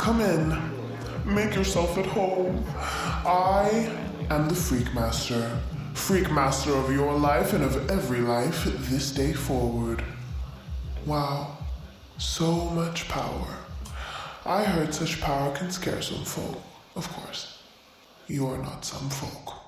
Come in. Make yourself at home. I am the Freak Master. Freak Master of your life and of every life this day forward. Wow. So much power. I heard such power can scare some folk. Of course, you are not some folk.